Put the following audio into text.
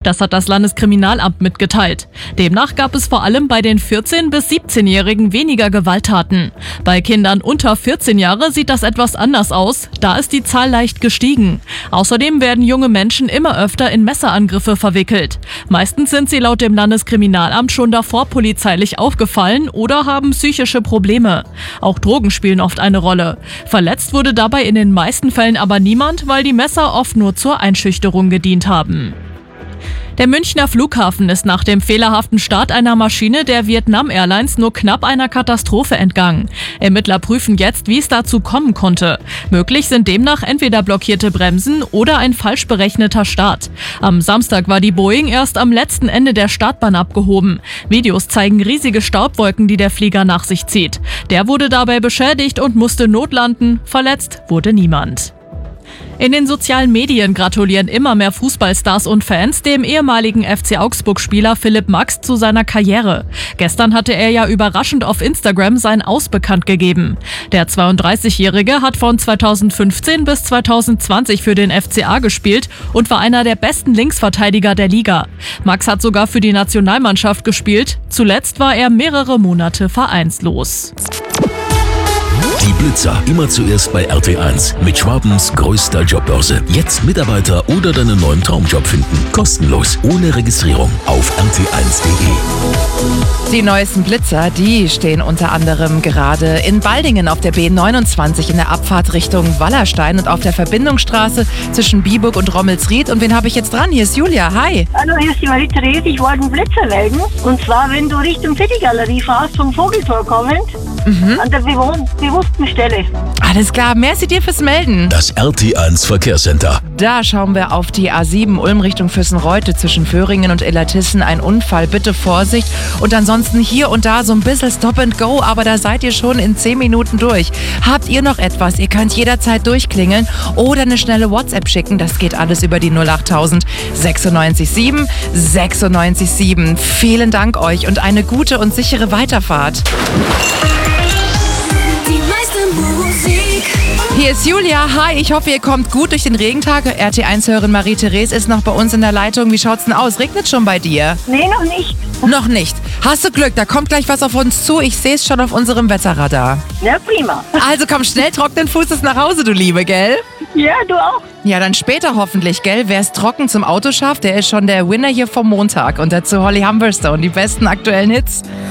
Das hat das Landeskriminalamt mitgeteilt. Demnach gab es vor allem bei den 14- bis 17-Jährigen weniger Gewalttaten. Bei Kindern unter 14 Jahre sieht das etwas anders aus. Da ist die Zahl leicht gestiegen. Außerdem werden junge Menschen immer öfter in Messerangriffe verwickelt. Meistens sind sie laut dem Landeskriminalamt schon davor polizeilich aufgefallen oder haben psychische Probleme. Auch Drogen spielen oft eine Rolle. Verletzt wurde dabei in den meisten Fällen aber niemand, weil die Messer oft nur zur Einschüchterung gedient haben. Der Münchner Flughafen ist nach dem fehlerhaften Start einer Maschine der Vietnam Airlines nur knapp einer Katastrophe entgangen. Ermittler prüfen jetzt, wie es dazu kommen konnte. Möglich sind demnach entweder blockierte Bremsen oder ein falsch berechneter Start. Am Samstag war die Boeing erst am letzten Ende der Startbahn abgehoben. Videos zeigen riesige Staubwolken, die der Flieger nach sich zieht. Der wurde dabei beschädigt und musste notlanden. Verletzt wurde niemand. In den sozialen Medien gratulieren immer mehr Fußballstars und Fans dem ehemaligen FC Augsburg-Spieler Philipp Max zu seiner Karriere. Gestern hatte er ja überraschend auf Instagram sein Aus bekannt gegeben. Der 32-Jährige hat von 2015 bis 2020 für den FCA gespielt und war einer der besten Linksverteidiger der Liga. Max hat sogar für die Nationalmannschaft gespielt. Zuletzt war er mehrere Monate vereinslos. Die Blitzer immer zuerst bei RT1 mit Schwabens größter Jobbörse. Jetzt Mitarbeiter oder deinen neuen Traumjob finden. Kostenlos, ohne Registrierung auf rt1.de. Die neuesten Blitzer, die stehen unter anderem gerade in Baldingen auf der B29 in der Abfahrt Richtung Wallerstein und auf der Verbindungsstraße zwischen Biburg und Rommelsried. Und wen habe ich jetzt dran? Hier ist Julia. Hi. Hallo, hier ist die Marie-Therese. Ich wollte einen Blitzer melden. Und zwar, wenn du Richtung City-Galerie fährst, vom Vogeltor kommend, an der bewussten Stelle. Alles klar, merci dir fürs Melden. Das RT1 Verkehrscenter. Da schauen wir auf die A7 Ulm Richtung Füssenreute zwischen Föhringen und Illertissen. Ein Unfall, bitte Vorsicht. Und ansonsten hier und da so ein bisschen Stop and Go, aber da seid ihr schon in 10 Minuten durch. Habt ihr noch etwas? Ihr könnt jederzeit durchklingeln oder eine schnelle WhatsApp schicken. Das geht alles über die 08000 967 967. Vielen Dank euch und eine gute und sichere Weiterfahrt. Hier ist Julia. Hi, ich hoffe, ihr kommt gut durch den Regentag. RT1-Hörerin Marie-Therese ist noch bei uns in der Leitung. Wie schaut's denn aus? Regnet schon bei dir? Nee, noch nicht. Noch nicht. Hast du Glück, da kommt gleich was auf uns zu. Ich sehe es schon auf unserem Wetterradar. Ja, prima. Also komm schnell, trocknen Fußes nach Hause, du Liebe, gell? Ja, du auch. Ja, dann später hoffentlich, gell? Wer es trocken zum Auto schafft, der ist schon der Winner hier vom Montag. Und dazu Holly Humberstone, die besten aktuellen Hits.